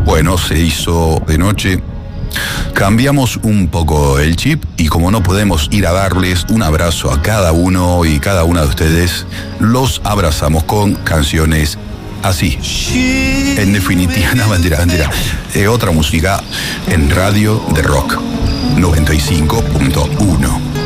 Bueno, se hizo de noche. Cambiamos un poco el chip y como no podemos ir a darles un abrazo a cada uno y cada una de ustedes, los abrazamos con canciones así. En definitiva, no, mentira. Otra música en Radio de Rock 95.1.